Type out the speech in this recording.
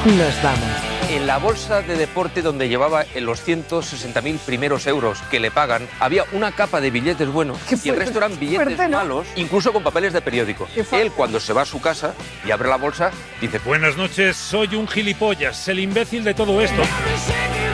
nos vamos. En la bolsa de deporte donde llevaba los 160.000 primeros euros que le pagan, había una capa de billetes buenos y el resto eran billetes malos, incluso con papeles de periódico. Él, cuando se va a su casa y abre la bolsa, dice: buenas noches, soy un gilipollas, el imbécil de todo esto.